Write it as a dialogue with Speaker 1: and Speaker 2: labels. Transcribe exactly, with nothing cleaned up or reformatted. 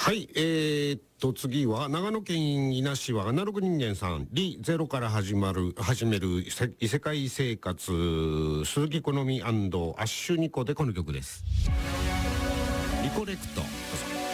Speaker 1: はい、えー、っと次は長野県伊那市はアナログ人間さん、リゼロから始まる始める異世界生活、鈴木好み&アッシュニコでこの曲です。リコレクト。どうぞ。